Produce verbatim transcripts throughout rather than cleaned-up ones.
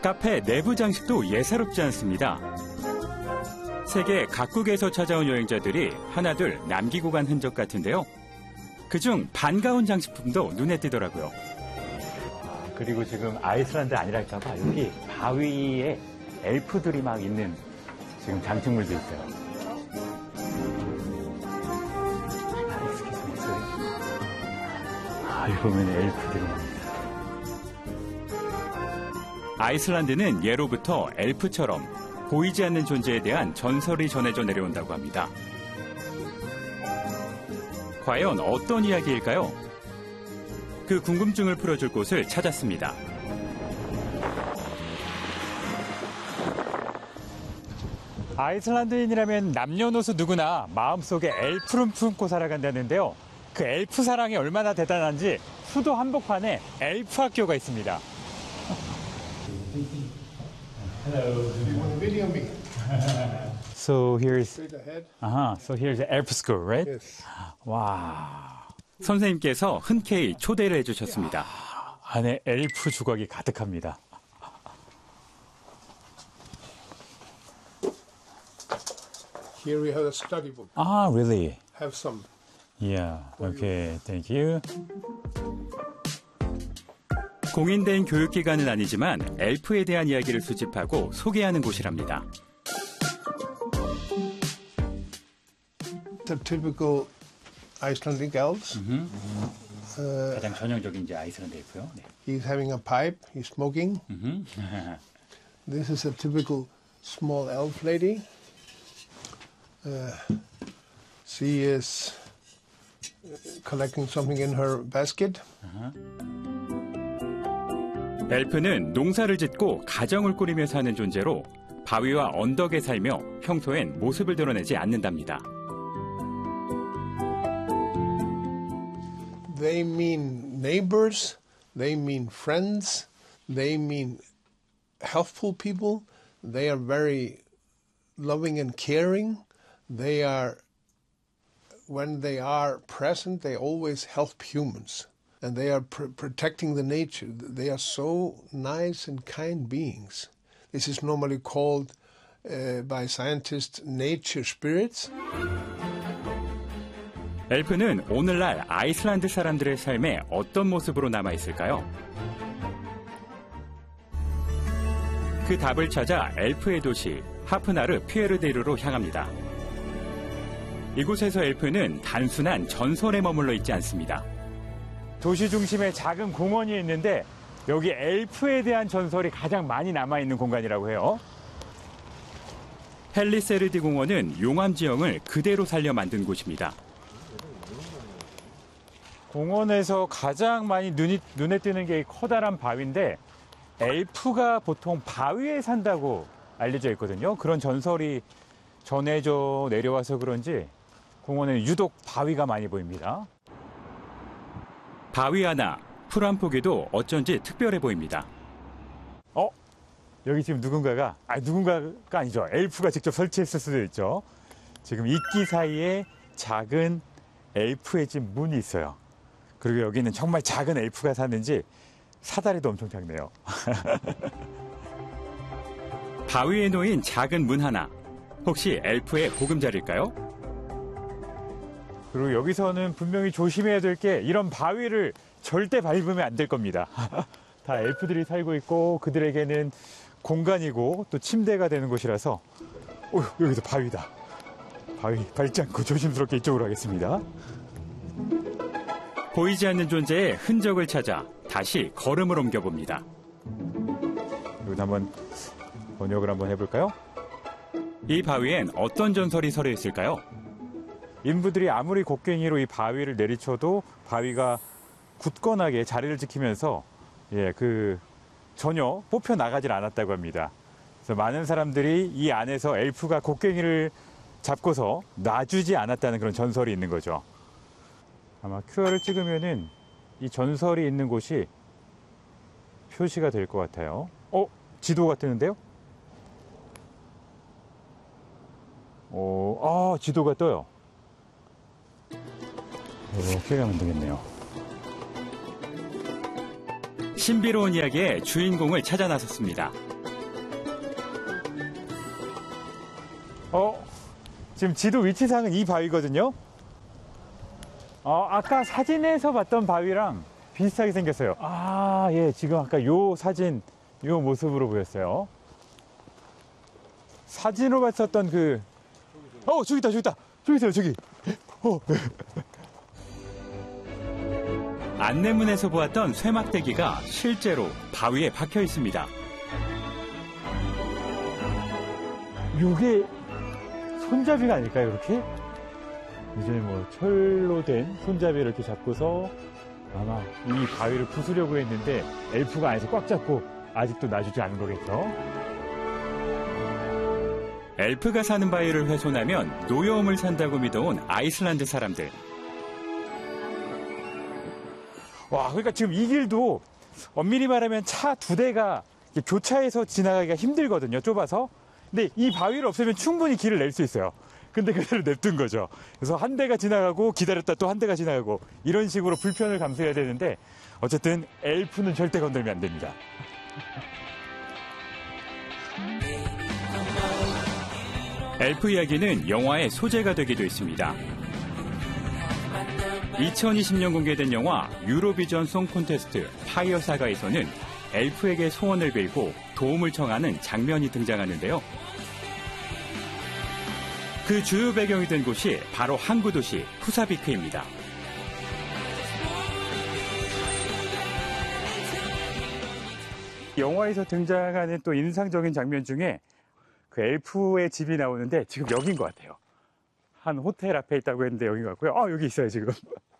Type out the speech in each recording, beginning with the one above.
카페 내부 장식도 예사롭지 않습니다. 세계 각국에서 찾아온 여행자들이 하나둘 남기고 간 흔적 같은데요. 그중 반가운 장식품도 눈에 띄더라고요. 아, 그리고 지금 아이슬란드 아니랄까 봐 여기 바위에 엘프들이 막 있는 지금 장식물도 있어요. 아, 여기 보면 엘프들이 막 있어요. 아이슬란드는 예로부터 엘프처럼 보이지 않는 존재에 대한 전설이 전해져 내려온다고 합니다. 과연 어떤 이야기일까요? 그 궁금증을 풀어줄 곳을 찾았습니다. 아이슬란드인이라면 남녀노소 누구나 마음속에 엘프를 품고 살아간다는데요. 그 엘프 사랑이 얼마나 대단한지 수도 한복판에 엘프 학교가 있습니다. Hello. Do you want to video me? So here's, Straight ahead. uh-huh, so here's the elf school, right? Yes. 와. 선생님께서 흔쾌히 초대를 해주셨습니다. 안에 엘프 주걱이 가득합니다. Here we have a study book. Ah, really? Have some. Yeah. Okay. Thank you. 공인된 교육기관은 아니지만 엘프에 대한 이야기를 수집하고 소개하는 곳이랍니다. The typical Icelandic elves. Mm-hmm. Uh, 가장 전형적인 이제 아이슬란드 엘프요. 네. He's having a pipe. He's smoking. Mm-hmm. This is a typical small elf lady. Uh, she is collecting something in her basket. Uh-huh. 엘프는 농사를 짓고 가정을 꾸리며 사는 존재로 바위와 언덕에 살며 평소엔 모습을 드러내지 않는답니다. They mean neighbors, they mean friends, they mean helpful people, they are very loving and caring, they are, when they are present, they always help humans. And they are pr protecting the nature. They are so nice and kind beings. This is normally called uh, by scientists nature spirits. 엘프는 오늘날 아이슬란드 사람들의 삶에 어떤 모습으로 남아있을까요? 그 답을 찾아 엘프의 도시 하프나르 피에르데르로 향합니다. 이곳에서 엘프는 단순한 전설에 머물러 있지 않습니다. 도시 중심에 작은 공원이 있는데 여기 엘프에 대한 전설이 가장 많이 남아있는 공간이라고 해요. 헬리세르디 공원은 용암 지형을 그대로 살려 만든 곳입니다. 공원에서 가장 많이 눈이, 눈에 띄는 게 커다란 바위인데 엘프가 보통 바위에 산다고 알려져 있거든요. 그런 전설이 전해져 내려와서 그런지 공원에는 유독 바위가 많이 보입니다. 바위 하나, 풀 한 포기도 어쩐지 특별해 보입니다. 어? 여기 지금 누군가가, 아 누군가가 아니죠. 엘프가 직접 설치했을 수도 있죠. 지금 이끼 사이에 작은 엘프의 집 문이 있어요. 그리고 여기는 정말 작은 엘프가 사는지 사다리도 엄청 작네요. 바위에 놓인 작은 문 하나, 혹시 엘프의 보금자리일까요? 그리고 여기서는 분명히 조심해야 될 게 이런 바위를 절대 밟으면 안 될 겁니다. 다 엘프들이 살고 있고 그들에게는 공간이고 또 침대가 되는 곳이라서 오, 여기도 바위다. 바위 밟지 않고 조심스럽게 이쪽으로 가겠습니다. 보이지 않는 존재의 흔적을 찾아 다시 걸음을 옮겨봅니다. 여기도 한번 번역을 한번 해볼까요? 이 바위엔 어떤 전설이 서려 있을까요? 인부들이 아무리 곡괭이로 이 바위를 내리쳐도 바위가 굳건하게 자리를 지키면서 예, 그 전혀 뽑혀 나가질 않았다고 합니다. 그래서 많은 사람들이 이 안에서 엘프가 곡괭이를 잡고서 놔주지 않았다는 그런 전설이 있는 거죠. 아마 큐알을 찍으면은 이 전설이 있는 곳이 표시가 될 것 같아요. 어? 지도가 뜨는데요? 어, 아, 지도가 떠요. 이렇게 가면 되겠네요. 신비로운 이야기의 주인공을 찾아 나섰습니다. 지금 지도 위치상은 이 바위거든요. 어, 아까 사진에서 봤던 바위랑 비슷하게 생겼어요. 아, 예, 지금 아까 요 사진, 요 모습으로 보였어요. 사진으로 봤었던 그, 어, 저기 있다, 저기 있다. 저기 있어요, 저기. 어. 안내문에서 보았던 쇠막대기가 실제로 바위에 박혀 있습니다. 요게 손잡이가 아닐까요, 이렇게? 예전에 뭐 철로 된 손잡이를 이렇게 잡고서 아마 이 바위를 부수려고 했는데 엘프가 안에서 꽉 잡고 아직도 놔주지 않은 거겠죠? 엘프가 사는 바위를 훼손하면 노여움을 산다고 믿어온 아이슬란드 사람들. 와, 그러니까 지금 이 길도 엄밀히 말하면 차 두 대가 교차해서 지나가기가 힘들거든요, 좁아서. 근데 이 바위를 없애면 충분히 길을 낼 수 있어요. 근데 그대로 냅둔 거죠. 그래서 한 대가 지나가고 기다렸다 또 한 대가 지나가고 이런 식으로 불편을 감수해야 되는데 어쨌든 엘프는 절대 건들면 안 됩니다. 엘프 이야기는 영화의 소재가 되기도 했습니다. 이천이십 년 공개된 영화 유로비전 송 콘테스트 파이어 사가에서는 엘프에게 소원을 빌고 도움을 청하는 장면이 등장하는데요. 그 주요 배경이 된 곳이 바로 항구 도시 후사비크입니다. 영화에서 등장하는 또 인상적인 장면 중에 그 엘프의 집이 나오는데 지금 여긴 것 같아요. 한 호텔 앞에 있다고 했는데 여긴 것 같고요. 아, 여기 있어요, 지금.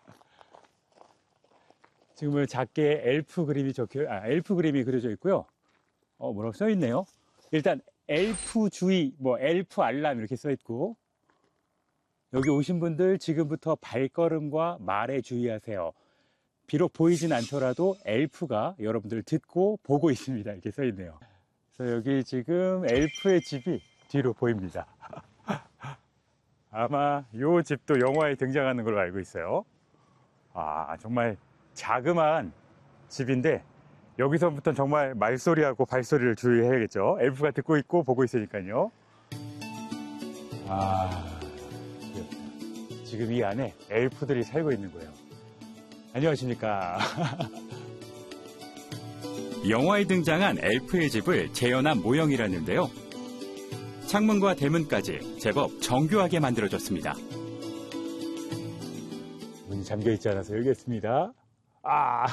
지금은 작게 엘프 그림이 적혀, 아, 엘프 그림이 그려져 있고요. 어, 뭐라고 써 있네요. 일단 엘프 주의, 뭐 엘프 알람 이렇게 써 있고, 여기 오신 분들 지금부터 발걸음과 말에 주의하세요. 비록 보이진 않더라도 엘프가 여러분들 듣고 보고 있습니다. 이렇게 써 있네요. 그래서 여기 지금 엘프의 집이 뒤로 보입니다. 아마 이 집도 영화에 등장하는 걸로 알고 있어요. 아, 정말 자그마한 집인데 여기서부터 정말 말소리하고 발소리를 주의해야겠죠. 엘프가 듣고 있고 보고 있으니까요. 아, 귀엽다. 지금 이 안에 엘프들이 살고 있는 거예요. 안녕하십니까. 영화에 등장한 엘프의 집을 재현한 모형이라는데요. 창문과 대문까지 제법 정교하게 만들어졌습니다. 문이 잠겨 있지 않아서 열겠습니다. 아,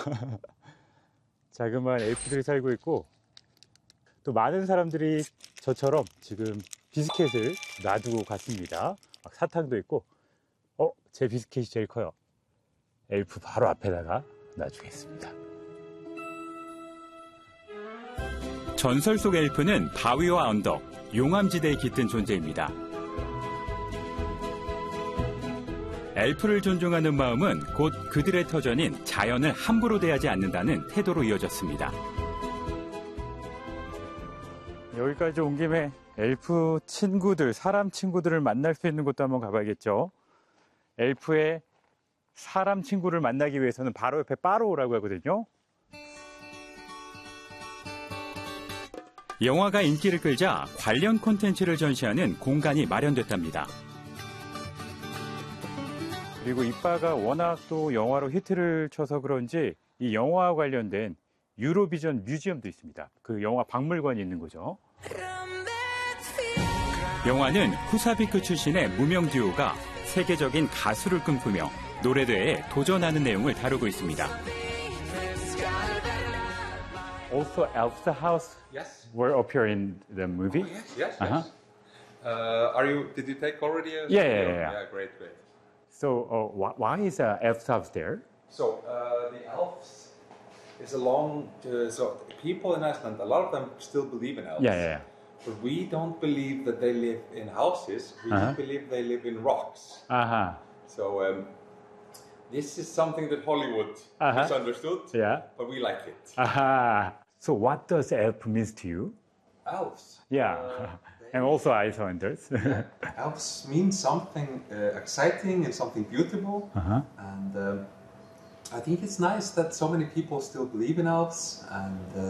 자그마한 엘프들이 살고 있고 또 많은 사람들이 저처럼 지금 비스켓을 놔두고 갔습니다. 막 사탕도 있고, 어, 제 비스켓이 제일 커요. 엘프 바로 앞에다가 놔주겠습니다. 전설 속 엘프는 바위와 언덕, 용암지대에 깃든 존재입니다. 엘프를 존중하는 마음은 곧 그들의 터전인 자연을 함부로 대하지 않는다는 태도로 이어졌습니다. 여기까지 온 김에 엘프 친구들, 사람 친구들을 만날 수 있는 곳도 한번 가봐야겠죠. 엘프의 사람 친구를 만나기 위해서는 바로 옆에 빠로우라고 하거든요. 영화가 인기를 끌자 관련 콘텐츠를 전시하는 공간이 마련됐답니다. 그리고 이바가 워낙 또 영화로 히트를 쳐서 그런지 이 영화와 관련된 유로비전 뮤지엄도 있습니다. 그 영화 박물관이 있는 거죠. 영화는 후사비크 출신의 무명 듀오가 세계적인 가수를 꿈꾸며 노래대회에 도전하는 내용을 다루고 있습니다. Also, Elf's House Yes. were appear in the movie. Oh, yes, yes, Uh-huh. yes. Uh, are you? Did you take already? A Yeah, yeah, video? yeah, yeah. Yeah, great, great. So, uh, why, why is uh, Elf's House there? So uh, the elves is a long. Uh, so people in Iceland, a lot of them still believe in elves. Yeah, yeah, yeah. But we don't believe that they live in houses. We Uh-huh. believe they live in rocks. Uh-huh. So um, this is something that Hollywood Uh-huh. misunderstood. Yeah. But we like it. Uh-huh. So, what does elf means to you? Elves. Yeah. Uh, And also Icelanders. elves mean something uh, exciting and something beautiful, uh-huh. and um, I think it's nice that so many people still believe in elves, and uh,